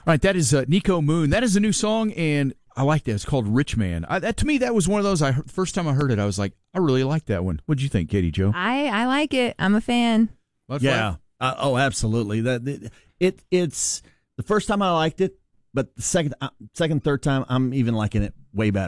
All right, that is Nico Moon. That is a new song, and I like that. It's called Rich Man. To me, that was one of those, first time I heard it, I was like, I really like that one. What'd you think, Katie Jo? I like it. I'm a fan. Yeah. Absolutely. It's the first time I liked it, but the second, third time, I'm even liking it way better.